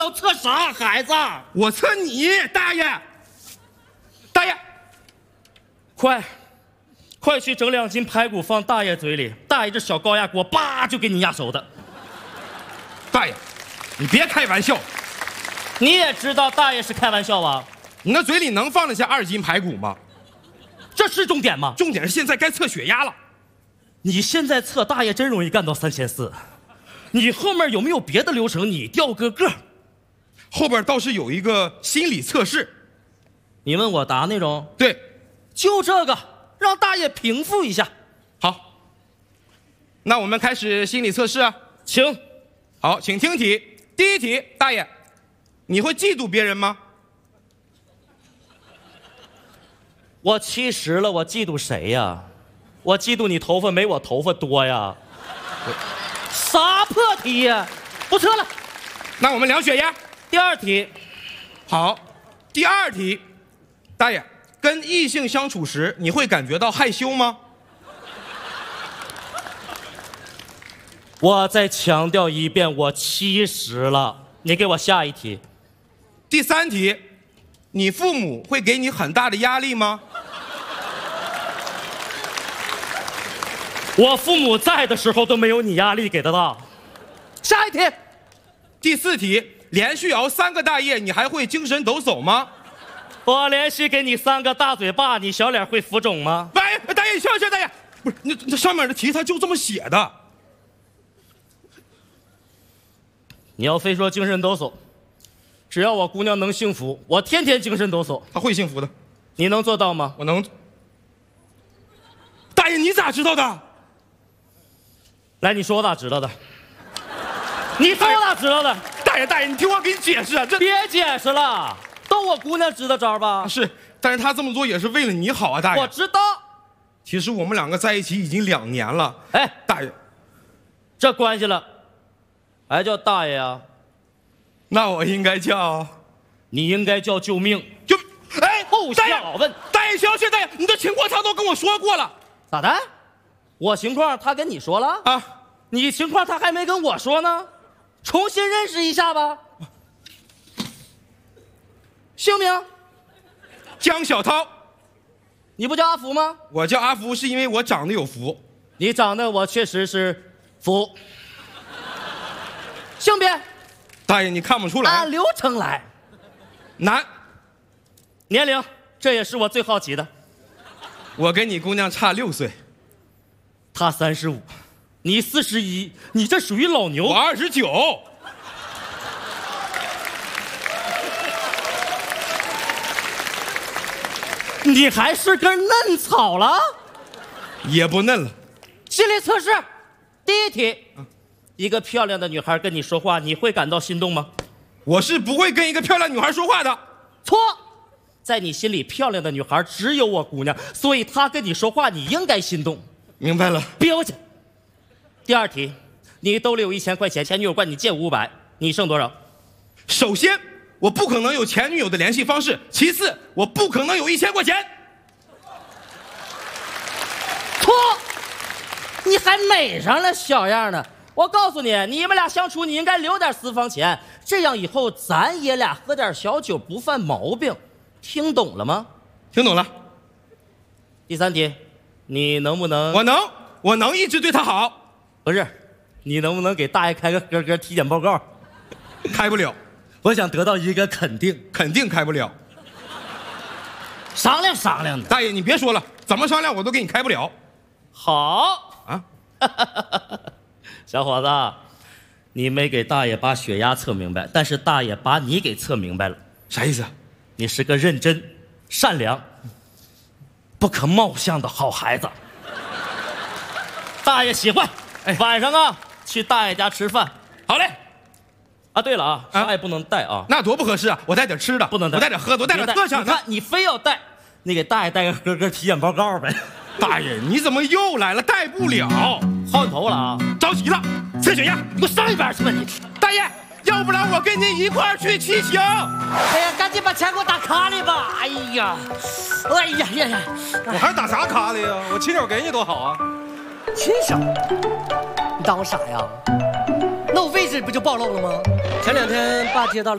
要测啥孩子？ 我测你，大爷！大爷， 快去整2斤排骨放大爷嘴里，大爷这小高压锅叭就给你压熟的。 大爷，你别开玩笑， 你也知道大爷是开玩笑吧？ 你那嘴里能放得下2斤排骨吗？ 这是重点吗？ 重点是现在该测血压了。 你现在测大爷真容易干到3400，你后面有没有别的流程？你调个个。 后边倒是有一个心理测试。 你问我答那种？ 对， 就这个，让大爷平复一下。 好，那我们开始心理测试啊， 请。 好，请听题。第一题，大爷，你会嫉妒别人吗？ 我70了，我嫉妒谁呀？我嫉妒你头发没我头发多呀。啥破题呀？不测了。 那我们量血压。 第2题。 好，第2题，大爷，跟异性相处时，你会感觉到害羞吗？ 我再强调一遍，我70了。你给我下一题。 第3题，你父母会给你很大的压力吗？ 我父母在的时候都没有你压力给的大。下一题。 第4题，连续熬3个大夜，你还会精神抖擞吗？ 我连续给你3个大嘴巴，你小脸会浮肿吗？ 喂，大爷，行，大爷，不是，那上面的题他就这么写的。 你要非说精神抖擞，只要我姑娘能幸福，我天天精神抖擞。 他会幸福的。 你能做到吗？ 我能。大爷，你咋知道的？ 来，你说我咋知道的？你说我咋知道的？ 大爷，你听我给你解释啊，这别解释了，都我姑娘知道招吧？ 是，但是他这么做也是为了你好啊，大爷。 我知道。 其实我们2个在一起已经2年了。 哎， 大爷， 这关系了，还叫大爷啊？ 那我应该叫， 你应该叫救命。 哎， 后下问。 大爷，行，大爷，你的情况他都跟我说过了。 咋的？我情况他跟你说了啊？ 你情况他还没跟我说呢，重新认识一下吧。姓名？ 江小涛。 你不叫阿福吗？ 我叫阿福是因为我长得有福。 你长得我确实是福。性别？ 大爷，你看不出来。 按流程来。 男。 年龄？这也是我最好奇的。 我跟你姑娘差6岁。 她35，你41，你这属于老牛。 我29。 你还是根嫩草了？ 也不嫩了。 心理测试，第1题，一个漂亮的女孩跟你说话，你会感到心动吗？ 我是不会跟一个漂亮女孩说话的。 错，在你心里，漂亮的女孩只有我姑娘，所以她跟你说话，你应该心动。 明白了。 标去。第2题，你兜里有1000块钱，前女友管你借500，你剩多少？ 首先，我不可能有前女友的联系方式；其次，我不可能有1000块钱。 错，你还美上了小样呢。我告诉你，你们俩相处，你应该留点私房钱，这样以后咱爷俩喝点小酒不犯毛病。听懂了吗？ 听懂了。 第3题，你能不能？ 我能一直对她好。 不是，你能不能给大爷开个呵呵体检报告？ 开不了。 我想得到一个肯定。 肯定开不了。 商量商量的。 大爷，你别说了，怎么商量我都给你开不了。 好啊。 小伙子，你没给大爷把血压测明白，但是大爷把你给测明白了。 啥意思？ 你是个认真、善良、不可貌相的好孩子。大爷喜欢。哎，晚上啊，去大爷家吃饭。 好嘞。 啊，对了啊，啥也不能带啊。 那多不合适啊！我带点吃的， 不能带。 我带点喝的，我带点特产的。 你看，你非要带，你给大爷带个呵呵体检报告呗。 大爷，你怎么又来了？带不了。 薅你头了啊！ 着急了，测血压， 你给我上一边去吧你！ 大爷，要不然我跟您一块儿去骑行。 哎呀，赶紧把钱给我打卡里吧！哎呀，哎呀呀呀！ 我还打啥卡里呀？我亲手给你多好啊！ 亲手？你当我傻呀？那我位置不就暴露了吗？前2天爸接到了。